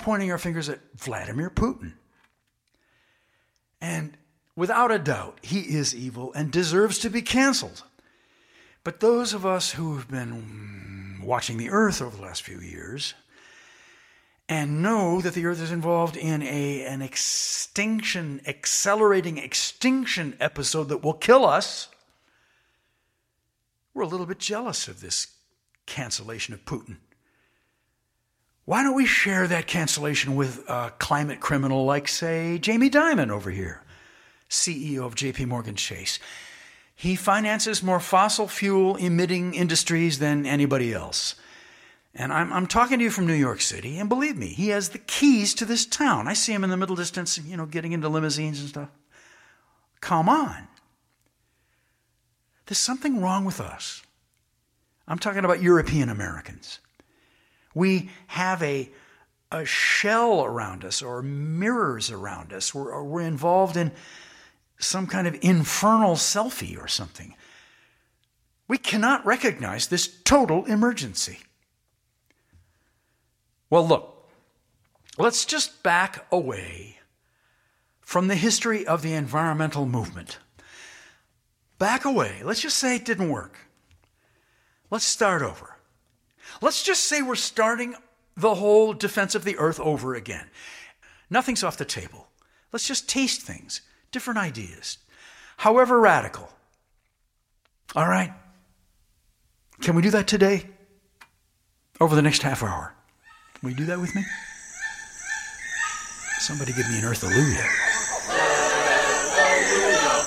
pointing our fingers at Vladimir Putin. And without a doubt, he is evil and deserves to be canceled. But those of us who have been watching the earth over the last few years and know that the earth is involved in an accelerating extinction episode that will kill us, we're a little bit jealous of this cancellation of Putin. Why don't we share that cancellation with a climate criminal like, say, Jamie Dimon over here, CEO of JP Morgan Chase? He finances more fossil fuel emitting industries than anybody else. And I'm talking to you from New York City, and believe me, he has the keys to this town. I see him in the middle distance, getting into limousines and stuff. Come on. There's something wrong with us. I'm talking about European Americans. We have a shell around us or mirrors around us. We're involved in some kind of infernal selfie or something. We cannot recognize this total emergency. Well, look, let's just back away from the history of the environmental movement. Back away. Let's just say it didn't work. Let's start over. Let's just say we're starting the whole defense of the earth over again. Nothing's off the table. Let's just taste things, different ideas, however radical. All right? Can we do that today? Over the next half hour. Can we do that with me? Somebody give me an earth alleluia.